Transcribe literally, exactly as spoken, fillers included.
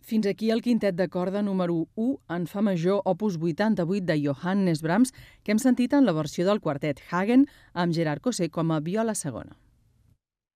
Fins aquí el quintet de corda número u en fa major opus vuitanta-vuit de Johannes Brahms, que hem sentit en la versió del quartet Hagen amb Gerard Cosset com a viola segona.